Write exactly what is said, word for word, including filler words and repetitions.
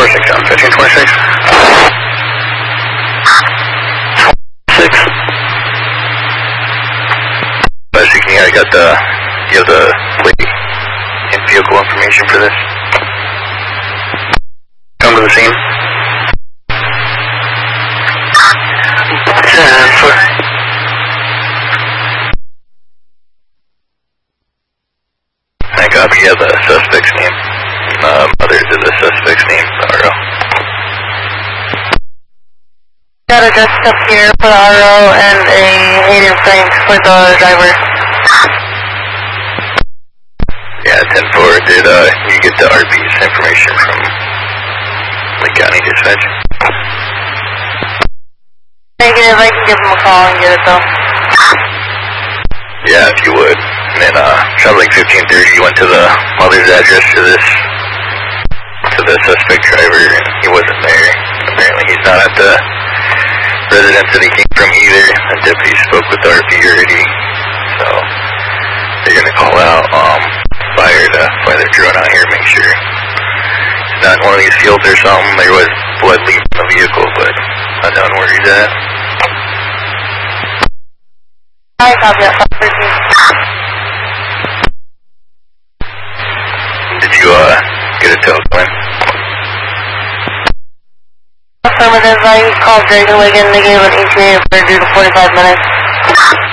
twenty-six on fifteen twenty-six. Six. But speaking, I got the, you have the plate and vehicle information for this. Come to the scene. ten four. I copy, you have the suspect's name. Uh, mother to the suspect's name, R O. Got a desk up here for the R O and a Hayden Frank for the driver. Yeah, ten four, did uh, you get the R P's information from Lake County Dispatch? Negative, I can give him a call and get it though. Yeah, if you would. And then, uh, shot like fifteen thirty, you went to the mother's address to this, to the suspect driver, and he wasn't there. Apparently he's not at the residence that he came from either. The deputy spoke with R P already, so they're gonna call out, um, fire to fly their drone out here, make sure it's not in one of these fields or something. There was blood leaving the vehicle, but unknown where he's at. I copy that, five thirteen. Did you, uh, get a tow going? Affirmative, I called Dragon Wigan, they gave an E T A for due to forty-five minutes.